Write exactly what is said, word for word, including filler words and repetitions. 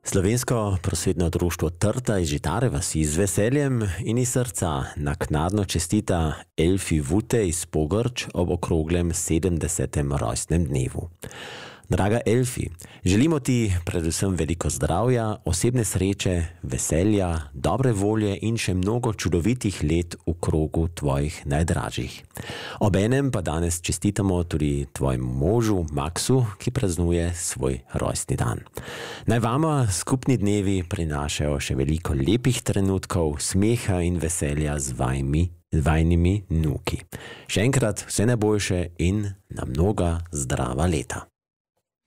Slovensko prosvetno društvo Trta iz Žitare vas z veseljem in iz srca naknadno čestita Elfi Vute iz Pogrč ob okroglem sedemdesetem rojstnem dnevu. Draga Elfi, želimo ti predvsem veliko zdravja, osebne sreče, veselja, dobre volje in še mnogo čudovitih let v krogu tvojih najdražjih. Obenem pa danes čestitamo tudi tvojemu možu Maksu, ki praznuje svoj rojstni dan. Naj vama skupni dnevi prinašajo še veliko lepih trenutkov, smeha in veselja z vajmi, vajnimi vnuki. Še enkrat vse najboljše in na mnoga zdrava leta.